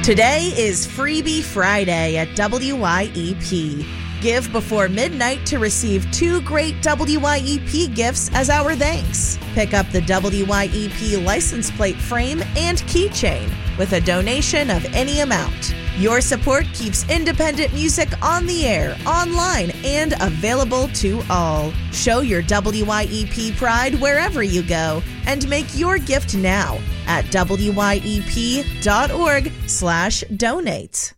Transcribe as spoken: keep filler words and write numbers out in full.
Today is Freebie Friday at W Y E P. Give before midnight to receive two great W Y E P gifts as our thanks. Pick up the W Y E P license plate frame and keychain with a donation of any amount. Your support keeps independent music on the air, online, and available to all. Show your W Y E P pride wherever you go and make your gift now at W Y E P dot org slash donate.